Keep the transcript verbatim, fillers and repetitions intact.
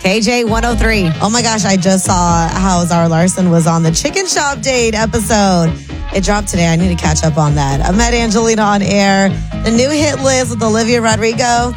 K J one oh three. Oh my gosh, I just saw how Zara Larson was on the Chicken Shop Date episode. It dropped today. I need to catch up on that. I met Angelina on air. The new hit list with Olivia Rodrigo.